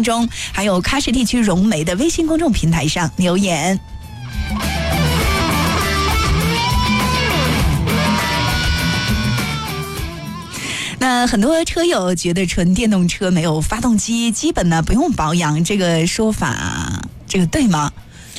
中，还有喀什地区融媒的微信公众平台上留言。那很多车友觉得纯电动车没有发动机，基本呢不用保养，这个说法，这个对吗？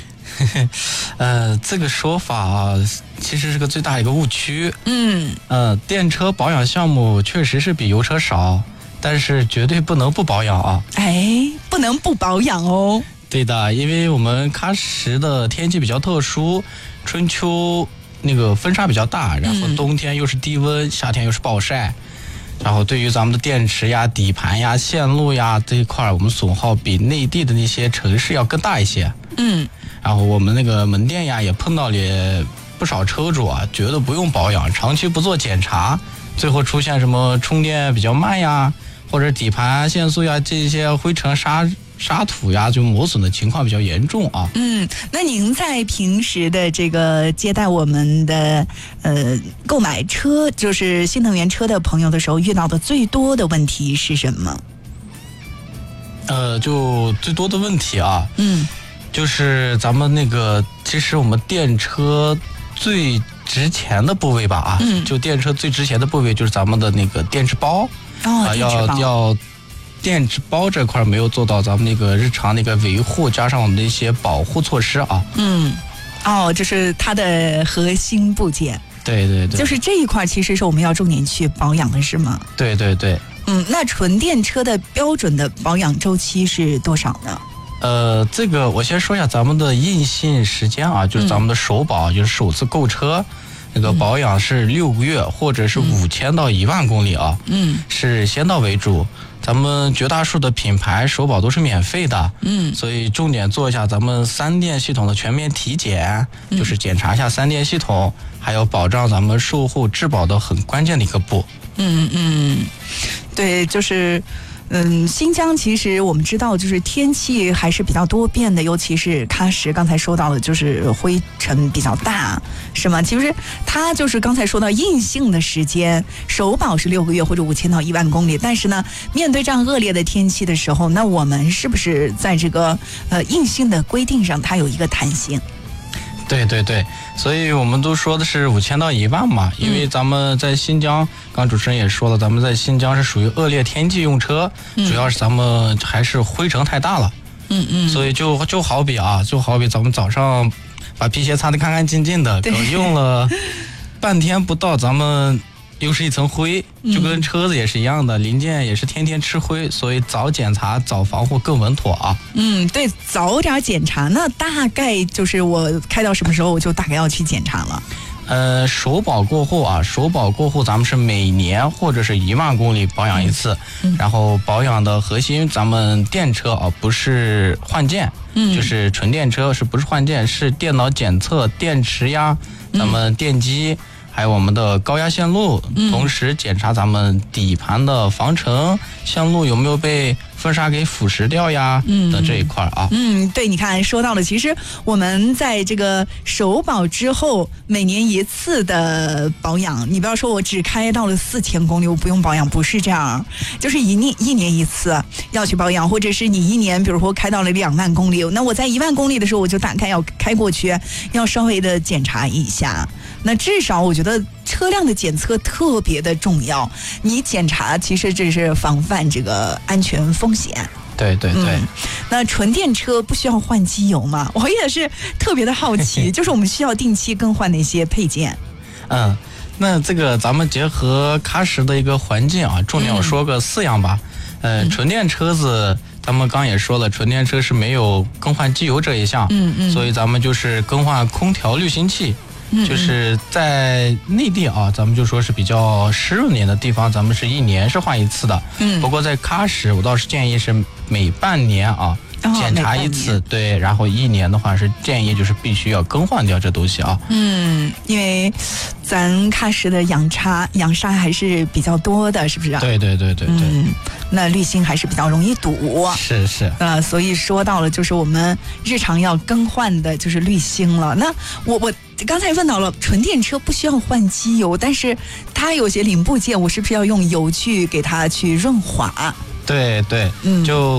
这个说法啊，其实是个最大的一个误区。电车保养项目确实是比油车少，但是绝对不能不保养啊。 不能不保养哦。 对的，因为我们喀什的天气比较特殊，春秋那个风沙比较大，然后冬天又是低温，夏天又是暴晒。然后对于咱们的电池呀、底盘呀、线路呀这一块，我们损耗比内地的那些城市要更大一些。然后我们那个门店呀也碰到了不少车主啊，觉得不用保养，长期不做检查，最后出现什么充电比较慢呀，或者底盘限速呀，这些灰尘沙土呀就磨损的情况比较严重啊。 那您在平时的这个接待我们的购买车，就是新能源车的朋友的时候，遇到的最多的问题是什么？ 就最多的问题啊，就是咱们那个，其实我们电车最值钱的部位吧啊，就电车最值钱的部位就是咱们的那个电池包。要电池包这块没有做到咱们那个日常那个维护，加上我们的一些保护措施啊。 这是它的核心部件。 对， 就是这一块其实是我们要重点去保养的，是吗？ 对。 那纯电车的标准的保养周期是多少呢？ 这个我先说一下咱们的硬性时间啊，就是咱们的首保，就是首次购车。那个保养是6个月，或者是5000到1万公里啊，是先到为主。咱们绝大数的品牌首保都是免费的，所以重点做一下咱们3电系统的全面体检，就是检查一下3电系统，还有保障咱们售后质保的很关键的一个步。 对，就是新疆其实我们知道，就是天气还是比较多变的，尤其是喀什，刚才说到的，就是灰尘比较大，是吗？其实它就是刚才说到硬性的时间，首保是6个月或者5000到1万公里，但是呢，面对这样恶劣的天气的时候，那我们是不是在这个硬性的规定上，它有一个弹性？ 对，所以我们都说的是5000到1万嘛，因为咱们在新疆，刚主持人也说了，咱们在新疆是属于恶劣天气用车，主要是咱们还是灰尘太大了，所以就好比咱们早上把皮鞋擦得干干净净的，用了半天不到，咱们又是一层灰，就跟车子也是一样的，零件也是天天吃灰，所以早检查早防护更稳妥啊。 对，早点检查，那大概就是我开到什么时候我就大概要去检查了？ 首保过后咱们是每年或者是1万公里保养一次，然后保养的核心咱们电车啊不是换件，就是纯电车是不是换件，是电脑检测电池呀，咱们电机。还有我们的高压线路，同时检查咱们底盘的防尘线路有没有被风沙给腐蚀掉呀的这一块啊。 对，你看说到了，其实我们在这个首保之后，每年一次的保养，你不要说我只开到了4000公里，我不用保养，不是这样，就是一年一次要去保养，或者是你一年，比如说开到了2万公里，那我在1万公里的时候，我就打开要开过去，要稍微的检查一下。那至少我觉得车辆的检测特别的重要，你检查其实这是防范这个安全风险。 对。 那纯电车不需要换机油吗？我也是特别的好奇，就是我们需要定期更换的一些配件。 那这个咱们结合喀什的一个环境啊，重点我说个4样吧。纯电车子咱们刚也说了，纯电车是没有更换机油这一项，所以咱们就是更换空调滤芯器。就是在内地啊，咱们就说是比较湿润点的地方，咱们是1年是换一次的。不过在喀什，我倒是建议是每半年啊检查一次，对，然后1年的话是建议就是必须要更换掉这东西啊。 因为咱喀什的养沙还是比较多的，是不是啊？ 对。 那滤芯还是比较容易堵。 是。 所以说到了就是我们日常要更换的就是滤芯了。那我刚才问到了纯电车不需要换机油，但是它有些零部件我是不是要用油去给它去润滑？ 对，就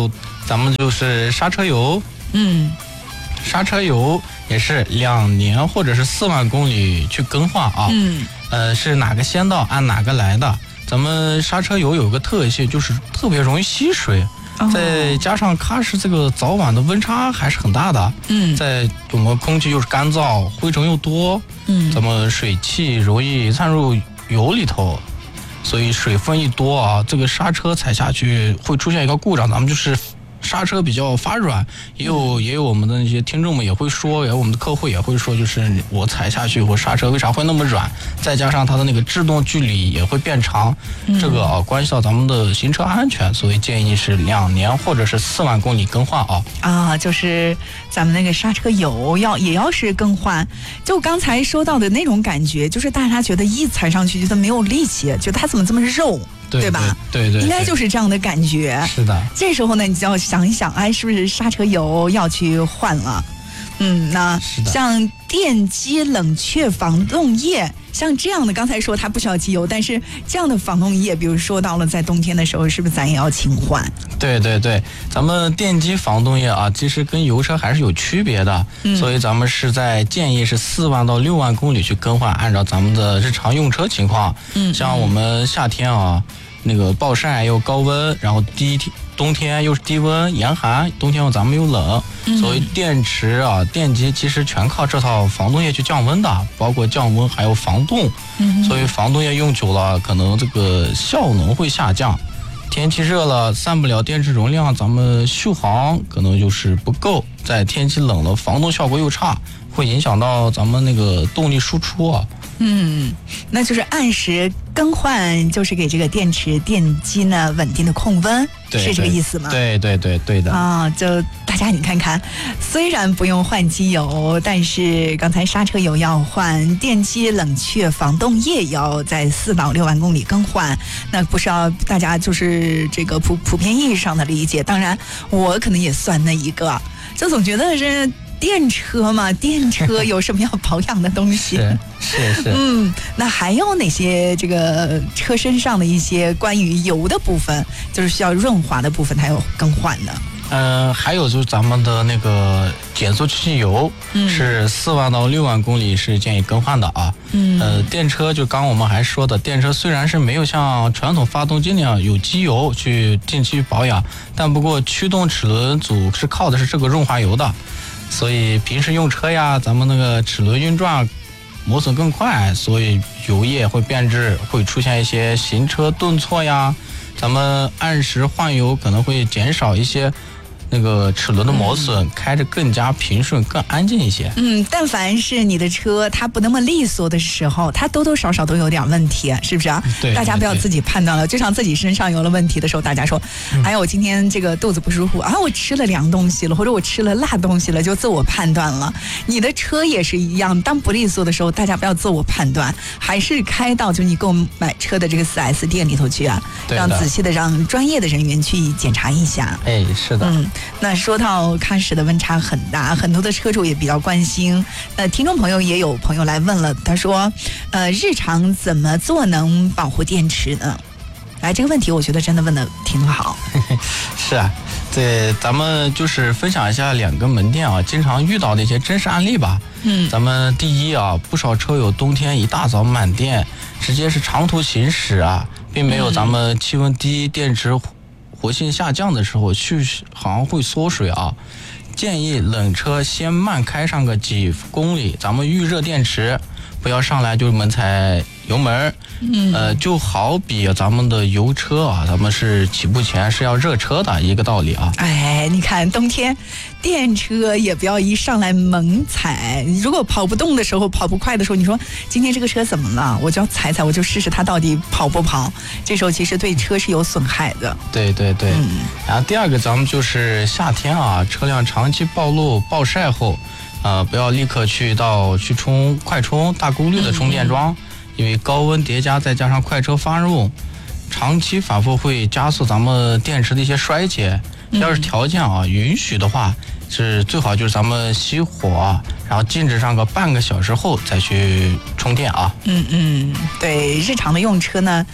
咱们就是刹车油，刹车油也是2年或者是4万公里去更换啊。是哪个先到按哪个来的。咱们刹车油有个特性，就是特别容易吸水。再加上喀什这个早晚的温差还是很大的，在我们空气又是干燥，灰尘又多，咱们水汽容易掺入油里头，所以水分一多啊，这个刹车踩下去会出现一个故障，咱们就是刹车比较发软，也有我们的那些听众们也会说，也有我们的客户也会说，就是我踩下去我刹车为啥会那么软？再加上它的那个制动距离也会变长，这个关系到咱们的行车安全，所以建议是2年或者是4万公里更换就是咱们那个刹车油也要是更换。就刚才说到的那种感觉，就是大家觉得一踩上去觉得没有力气，觉得它怎么这么肉。对吧？ 对， 应该就是这样的感觉。 是的。 这时候呢，你就要想一想，是不是刹车油要去换了？那像电机冷却防冻液，像这样的，刚才说它不需要机油，但是这样的防冻液，比如说到了在冬天的时候，是不是咱也要勤换？ 对，咱们电机防冻液啊，其实跟油车还是有区别的，所以咱们是建议是4万到6万公里去更换，按照咱们的日常用车情况。像我们夏天啊，那个暴晒又高温，然后冬天又是低温严寒，冬天咱们又冷，所以电池啊、电机其实全靠这套防冻液去降温的，包括降温还有防冻。所以防冻液用久了，可能这个效能会下降。天气热了，散不了电池容量，咱们续航可能就是不够。在天气冷了，防冻效果又差，会影响到咱们那个动力输出啊。 那就是按时更换，就是给这个电池、电机呢稳定的控温，是这个意思吗？ 对的。 就大家你看看，虽然不用换机油，但是刚才刹车油要换，电机冷却防冻液要在4到6万公里更换，那不是要大家就是这个普遍意义上的理解。当然，我可能也算那一个，就总觉得是。电车嘛，电车有什么要保养的东西？ 是。 那还有哪些这个车身上的一些关于油的部分，就是需要润滑的部分，它有更换的？ 还有就是咱们的那个减速器油，是4万到6万公里是建议更换的啊。电车就刚我们还说的，电车虽然是没有像传统发动机那样有机油去定期保养，但不过驱动齿轮组是靠的是这个润滑油的。所以平时用车呀，咱们那个齿轮运转磨损更快，所以油液会变质，会出现一些行车顿挫呀。咱们按时换油可能会减少一些那个齿轮的磨损，开着更加平顺，更安静一些。 但凡是你的车它不那么利索的时候，它多多少少都有点问题，是不是啊？ 对， 大家不要自己判断了。就像自己身上有了问题的时候，大家说，哎呀，我今天这个肚子不舒服啊，我吃了凉东西了，或者我吃了辣东西了，就自我判断了。你的车也是一样，当不利索的时候，大家不要自我判断，还是开到就你购买车的这个4S 店里头去啊，让仔细的让专业的人员去检查一下。 是的。 那说到喀什的温差很大，很多的车主也比较关心。听众朋友也有朋友来问了，他说，日常怎么做能保护电池呢？这个问题我觉得真的问的挺好。 是啊，对，咱们就是分享一下2个门店啊，经常遇到的一些真实案例吧。咱们第一啊，不少车友冬天一大早满电，直接是长途行驶啊，并没有咱们气温低、电池活性下降的时候，续航会缩水啊。建议冷车先慢开上个几公里，咱们预热电池，不要上来就猛踩油门。就好比咱们的油车啊，咱们是起步前是要热车的一个道理啊。 你看冬天电车也不要一上来猛踩，如果跑不动的时候，跑不快的时候，你说今天这个车怎么了？我就要踩踩，我就试试它到底跑不跑。这时候其实对车是有损害的。 对。然后第2个，咱们就是夏天啊，车辆长期暴露暴晒后，不要立刻去充快充大功率的充电桩。因为高温叠加，再加上快车发动，长期反复会加速咱们电池的一些衰竭。要是条件啊允许的话，是最好就是咱们熄火，然后静止上个半个小时后再去充电啊。 对，日常的用车呢，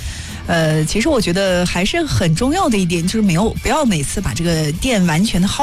其实我觉得还是很重要的一点，就是不要每次把这个电完全的耗